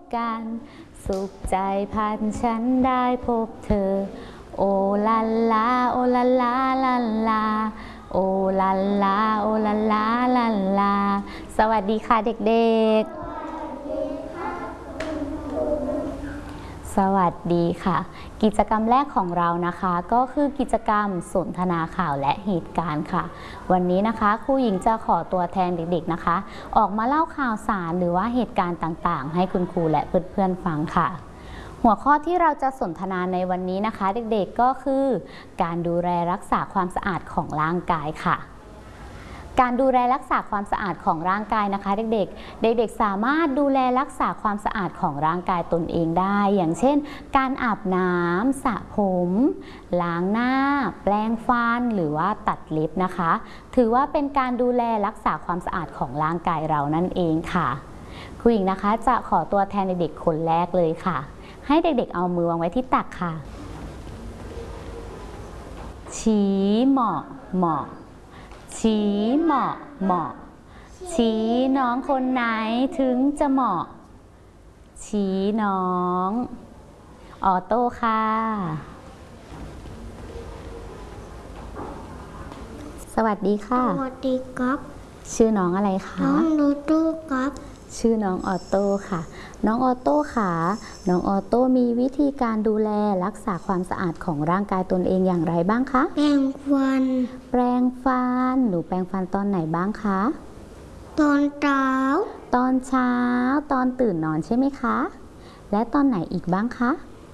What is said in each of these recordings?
กันสุขใจพันฉันได้พบเธอโอลาลาโอลาลาลาลาโอลาลาโอลาลาลาลาสวัสดีค่ะเด็กๆสวัสดีค่ะกิจกรรมแรกของเรานะคะก็คือกิจกรรมสนทนาข่าวและเหตุการณ์ค่ะวันนี้นะคะครูหญิงจะขอตัวแทนเด็กๆนะคะออกมาเล่าข่าวสารหรือว่าเหตุการณ์ต่างๆให้คุณครูและเพื่อนๆฟังค่ะหัวข้อที่เราจะสนทนาในวันนี้นะคะเด็กๆก็คือการดูแลรักษาความสะอาดของร่างกายค่ะการดูแลรักษาความสะอาดของร่างกายนะคะเด็กๆสามารถดูแลรักษาความสะอาดของร่างกายตนเองได้อย่างเช่นการอาบน้ำสระผมล้างหน้าแปรงฟันหรือว่าตัดเล็บนะคะถือว่าเป็นการดูแลรักษาความสะอาดของร่างกายเรานั่นเองค่ะครูหญิงนะคะจะขอตัวแทนเด็กๆคนแรกเลยค่ะให้เด็กๆเอามือวางไว้ที่ตักค่ะชี้เหมาะเหมาะชี้เหมาะเหมาะชี้น้องคนไหนถึงจะเหมาะชี้น้องออโต้ค่ะสวัสดีค่ะสวัสดีครับชื่อน้องอะไรคะน้องนูตู้ครับชื่อน้องออโต้ค่ะน้องออโต้ค่ะน้องออโต้มีวิธีการดูแลรักษาความสะอาดของร่างกายตนเองอย่างไรบ้างคะแปรงฟันแปรงฟันหนูแปรงฟันตอนไหนบ้างคะตอนเช้าตอนเช้าตอนตื่นนอนใช่ไหมคะและตอนไหนอีกบ้างคะ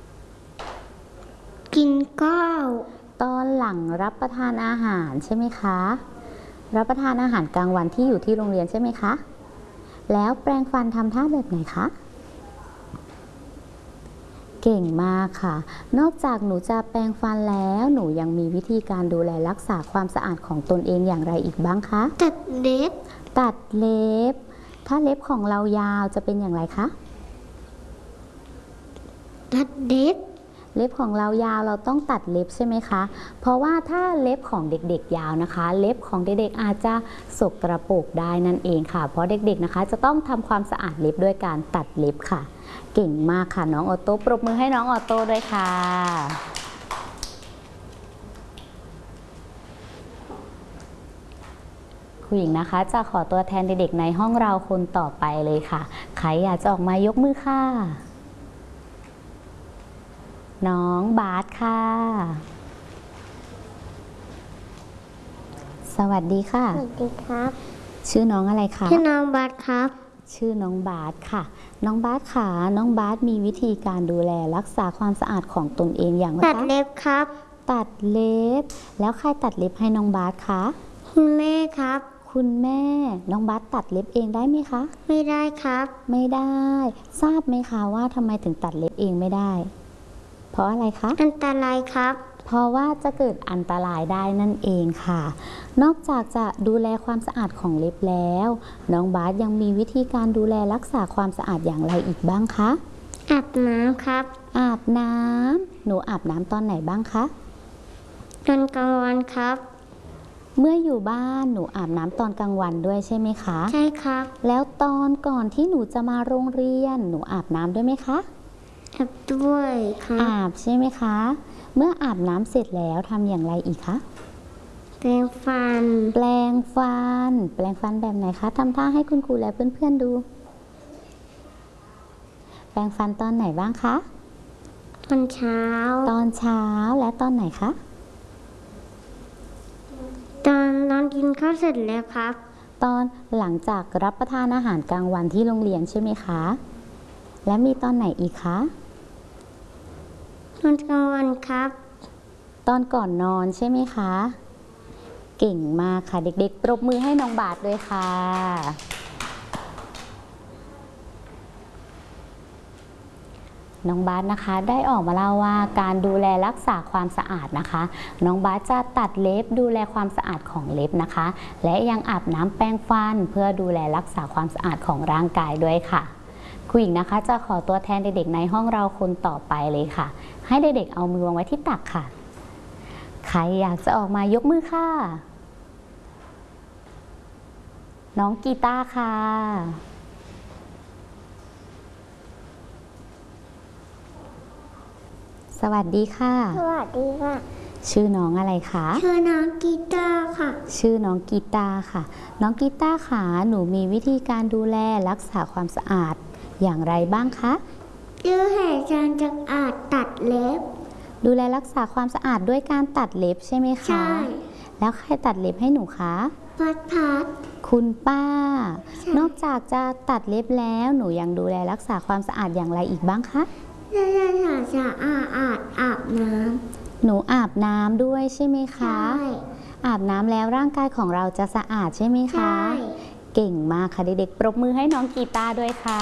กินข้าวตอนหลังรับประทานอาหารใช่ไหมคะรับประทานอาหารกลางวันที่อยู่ที่โรงเรียนใช่ไหมคะแล้วแปรงฟันทำท่าแบบไหนคะเก่งมากค่ะนอกจากหนูจะแปรงฟันแล้วหนูยังมีวิธีการดูแลรักษาความสะอาดของตนเองอย่างไรอีกบ้างคะตัดเล็บตัดเล็บถ้าเล็บของเรายาวจะเป็นอย่างไรคะตัดเล็บเล็บของเรายาวเราต้องตัดเล็บใช่ไหมคะเพราะว่าถ้าเล็บของเด็กๆยาวนะคะเล็บของเด็กๆอาจจะสกปรกได้นั่นเองค่ะเพราะเด็กๆนะคะจะต้องทำความสะอาดเล็บด้วยการตัดเล็บค่ะเก่งมากค่ะน้องออโต้ปรบมือให้น้องออโต้ด้วยค่ะครูหญิงนะคะจะขอตัวแทนเด็กๆในห้องเราคนต่อไปเลยค่ะใครอยากจะออกมายกมือค่ะน้องบาสค่ะสวัสดีค่ะสวัสดีครับชื่อน้องอะไรคะชื่อน้องบาสครับชื่อน้องบาสค่ะน้องบาสค่ะน้องบาสมีวิธีการดูแลรักษาความสะอาดของตนเองอย่างไรคะตัดเล็บครับตัดเล็บแล้วใครตัดเล็บให้น้องบาสคะคุณแม่ครับคุณแม่น้องบาสตัดเล็บเองได้ไหมคะไม่ได้ครับไม่ได้ทราบไหมคะว่าทำไมถึงตัดเล็บเองไม่ได้เพราะอะไรคะอันตรายครับเพราะว่าจะเกิดอันตรายได้นั่นเองค่ะนอกจากจะดูแลความสะอาดของเล็บแล้วน้องบาสยังมีวิธีการดูแลรักษาความสะอาดอย่างไรอีกบ้างคะอาบน้ำครับอาบน้ำหนูอาบน้ำตอนไหนบ้างคะตอนกลางวันครับเมื่ออยู่บ้านหนูอาบน้ำตอนกลางวันด้วยใช่ไหมคะใช่ครับแล้วตอนก่อนที่หนูจะมาโรงเรียนหนูอาบน้ำด้วยไหมคะอาบด้วยครับอาบใช่ไหมคะเมื่ออาบน้ำเสร็จแล้วทำอย่างไรอีกคะแปรงฟันแปรงฟันแปรงฟันแบบไหนคะทำท่าให้คุณครูและเพื่อนๆดูแปรงฟันตอนไหนบ้างคะตอนเช้าตอนเช้าและตอนไหนคะตอนกินข้าวเสร็จแล้วครับตอนหลังจากรับประทานอาหารกลางวันที่โรงเรียนใช่ไหมคะและมีตอนไหนอีกคะตอนกลางวันครับตอนก่อนนอนใช่ไหมคะเก่งมากค่ะเด็กๆปรบมือให้น้องบาสด้วยค่ะน้องบาสนะคะได้ออกมาเล่าว่าการดูแลรักษาความสะอาดนะคะน้องบาสจะตัดเล็บดูแลความสะอาดของเล็บนะคะและยังอาบน้ำแปรงฟันเพื่อดูแลรักษาความสะอาดของร่างกายด้วยค่ะครูหญิงนะคะจะขอตัวแทนเด็กๆในห้องเราคนต่อไปเลยค่ะให้เด็กๆเอามือวางไว้ที่ตักค่ะใครอยากจะออกมายกมือค่ะน้องกีตาร์ค่ะสวัสดีค่ะสวัสดีค่ะชื่อน้องอะไรคะชื่อน้องกีตาร์ค่ะชื่อน้องกีตาร์ค่ะ น้องกีตาร์ค่ะหนูมีวิธีการดูแลรักษาความสะอาดอย่างไรบ้างคะชื่อเหตุการณ์จากอาจตัดเล็บดูแลรักษาความสะอาดด้วยการตัดเล็บใช่ไหมคะใช่แล้วใครตัดเล็บให้หนูคะพัดคุณป้าใช่นอกจากจะตัดเล็บแล้วหนูยังดูแลรักษาความสะอาดอย่างไรอีกบ้างคะเรื่องจะอาบน้หนูอาบน้ำด้วยใช่ไหมำคะใช่อาบน้ำแล้วร่างกายของเราจะสะอาดใช่ไหมคะใช่เก่งมากค่ะเด็กๆปรบมือให้น้องกีตาร์ด้วยค่ะ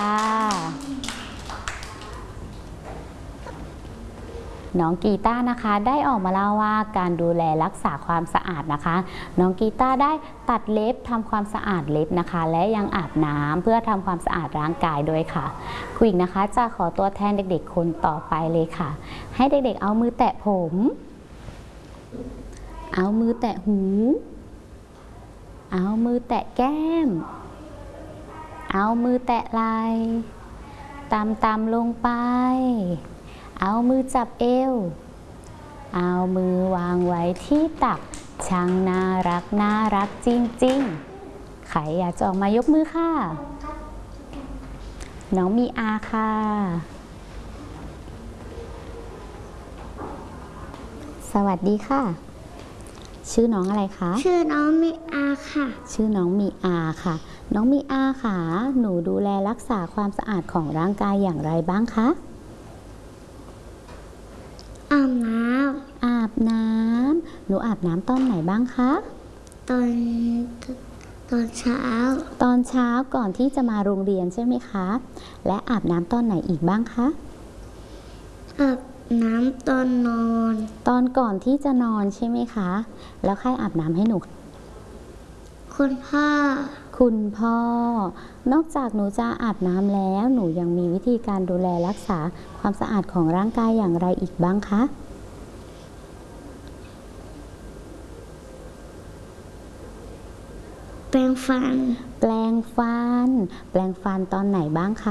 น้องกีตาร์นะคะได้ออกมาเล่าว่าการดูแลรักษาความสะอาดนะคะ น้องกีตาร์ได้ตัดเล็บทำความสะอาดเล็บนะคะ และยังอาบน้ำเพื่อทำความสะอาดร่างกายด้วยค่ะครูหญิงนะคะจะขอตัวแทนเด็กๆคนต่อไปเลยค่ะ ให้เด็กๆเอามือแตะผม เอามือแตะหู เอามือแตะแก้ม เอามือแตะไหล่ตามๆลงไป เอามือจับเอว เอามือวางไว้ที่ตักช่างน่ารักจริงๆใครอยากจะออกมายกมือค่ะ น้องมีอาค่ะ สวัสดีค่ะ ชื่อน้องอะไรคะชื่อน้องมิอาค่ะชื่อน้องมีอาค่ะ น้องมีอาค่ะ หนูดูแลรักษาความสะอาดของร่างกายอย่างไรบ้างคะอาบน้อาบน้ำหนูอาบน้ำตอนไหนบ้างคะำตอนเช้าตอนเช้าก่อนที่จะมาโรงเรียนใช่ไหมคะ และอาบน้ำตอนไหนอีกบ้างคะอาบน้ำตอนนอนตอนก่อนที่จะนอนใช่ไหมคะ แล้วใครอาบน้ำให้หนูคุณพ่อคุณพ่อ นอกจากหนูจะอาบน้ำแล้ว หนูยังมีวิธีการดูแลรักษาความสะอาดของร่างกายอย่างไรอีกบ้างคะแปรงฟันแปรงฟัน แปรงฟันตอนไหนบ้างคะ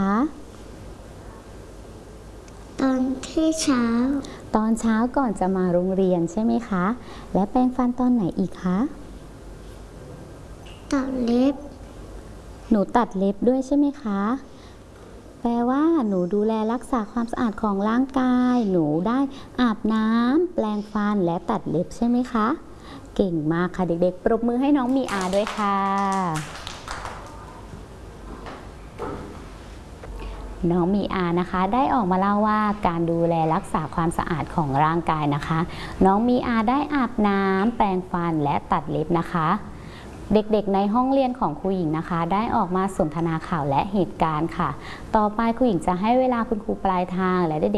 ตอนที่เช้าตอนเช้าก่อนจะมาโรงเรียนใช่ไหมคะ และแปรงฟันตอนไหนอีกคะตัดเล็บหนูตัดเล็บด้วยใช่ไหมคะ แปลว่าหนูดูแลรักษาความสะอาดของร่างกาย หนูได้อาบน้ำแปรงฟันและตัดเล็บใช่ไหมคะ เก่งมากค่ะเด็กๆ ปรบมือให้น้องมีอาด้วยค่ะ น้องมีอานะคะได้ออกมาเล่าว่าการดูแลรักษาความสะอาดของร่างกายนะคะ น้องมีอาได้อาบน้ำแปรงฟันและตัดเล็บนะคะ เด็กๆในห้องเรียนของครูหญิงนะคะ ได้ออกมาสนทนาข่าวและเหตุการณ์ค่ะ ต่อไปครูหญิงจะให้เวลาคุณครูปลายทางและเด็กๆ